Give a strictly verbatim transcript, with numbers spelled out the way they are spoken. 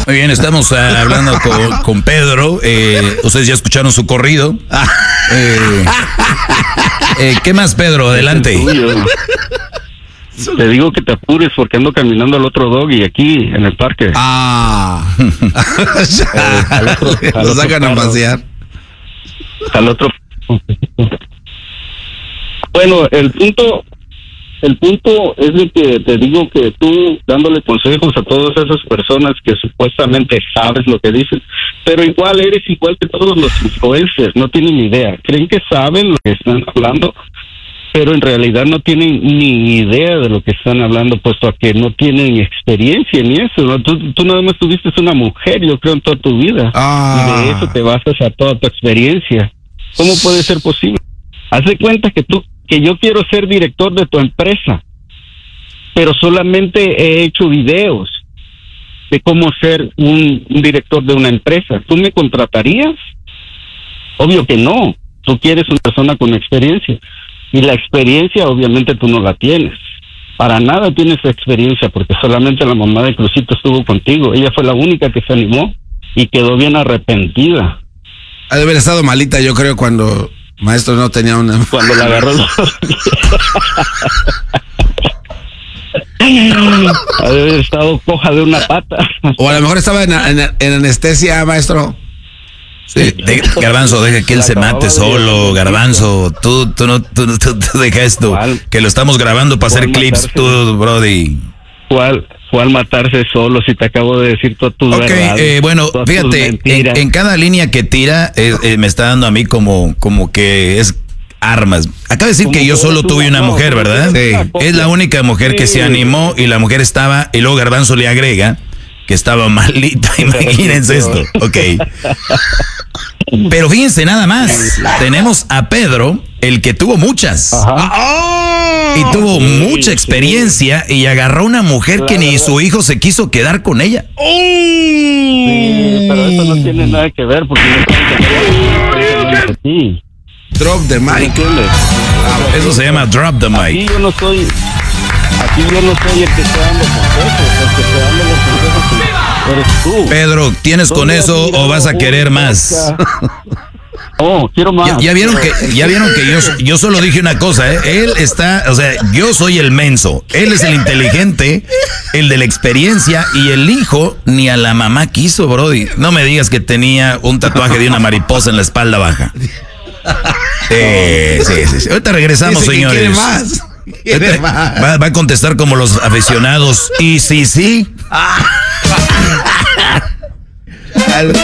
Muy bien, estamos uh, hablando con, con Pedro. Eh, ustedes ya escucharon su corrido. Eh, eh, ¿Qué más, Pedro? Adelante. Te digo que te apures porque ando caminando al otro doggy aquí en el parque. Ah. eh, al otro, al Lo otro sacan a pasear. Al otro. Bueno, el punto, el punto es de que te digo que tú dándole consejos a todas esas personas que supuestamente sabes lo que dices, pero igual eres igual que todos los influencers, no tienen ni idea. Creen que saben lo que están hablando, pero en realidad no tienen ni idea de lo que están hablando, puesto a que no tienen experiencia en eso, ¿no? Tú, tú nada más tuviste una mujer, yo creo, en toda tu vida, ah. y de eso te basas a toda tu experiencia. ¿Cómo puede ser posible? Haz de cuenta que tú, que yo quiero ser director de tu empresa, pero solamente he hecho videos de cómo ser un, un director de una empresa. ¿Tú me contratarías? Obvio que no. Tú quieres una persona con experiencia. Y la experiencia, obviamente, tú no la tienes. Para nada tienes experiencia, porque solamente la mamá de Crucito estuvo contigo. Ella fue la única que se animó y quedó bien arrepentida. Ha de haber estado malita, yo creo, cuando Maestro no tenía una... Cuando la agarró... Ha de haber estado coja de una pata. O a lo mejor estaba en, en, en anestesia, Maestro. Sí, de, Garbanzo, deja que él se mate solo, Garbanzo, tú, tú no, tú, tú, tú deja esto, ¿cuál? Que lo estamos grabando para hacer clips, tú, Brody. ¿Cuál? ¿Cuál matarse solo si te acabo de decir todas tus okay, verdades? Eh, bueno, fíjate, en, en cada línea que tira eh, eh, me está dando a mí como, como que es armas. Acaba de decir que yo solo tuve una mujer, ¿verdad? Sí. Es la única mujer sí. que se animó y la mujer estaba, y luego Garbanzo le agrega que estaba malita, imagínense esto. Ok. Pero fíjense nada más, tenemos a Pedro, el que tuvo muchas. Ajá. Y tuvo sí, mucha experiencia sí. y agarró una mujer claro, que ni su hijo se quiso quedar con ella. Sí, pero eso no tiene nada que ver porque no sí. Drop the mic. Ah, eso se llama drop the mic. Aquí yo no soy, aquí yo no soy el que está dando consejos, el que está dando los consejos eres tú. Pedro, ¿tienes con eso o vas a querer más? Oh, quiero más. Ya, ya vieron que, ya vieron que yo, yo solo dije una cosa, ¿eh? Él está, o sea, yo soy el menso, él es el inteligente, el de la experiencia y el hijo ni a la mamá quiso, Brody. No me digas que tenía un tatuaje de una mariposa en la espalda baja. Eh, sí, sí, sí. Ahorita regresamos, dice señores. ¿Quiere más? ¿Quiere más? Va, va a contestar como los aficionados. Y sí, sí.